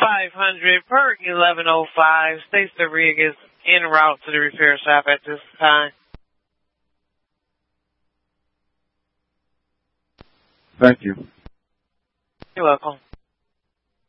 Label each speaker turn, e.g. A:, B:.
A: 500 per 1105. States the rig is en route to the repair shop at this time.
B: Thank you.
A: You're welcome.